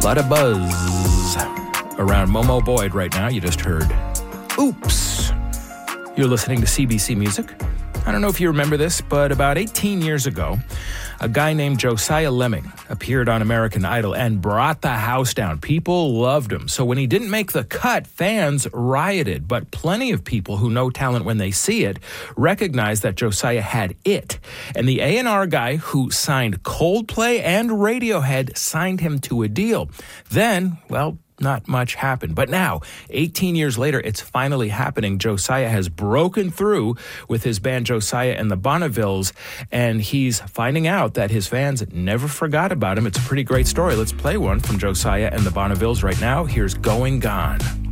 lot of buzz around Momo Boyd right now. You just heard Oops. You're listening to CBC Music. I don't know if you remember this, but about 18 years ago, a guy named Josiah Lemming appeared on American Idol and brought the house down. People loved him. So when he didn't make the cut, fans rioted. But plenty of people who know talent when they see it recognize that Josiah had it. And the A&R guy who signed Coldplay and Radiohead signed him to a deal. Then, well, not much happened. But now, 18 years later, it's finally happening. Josiah has broken through with his band Josiah and the Bonnevilles, and he's finding out that his fans never forgot about him. It's a pretty great story. Let's play one from Josiah and the Bonnevilles right now. Here's Going Gone.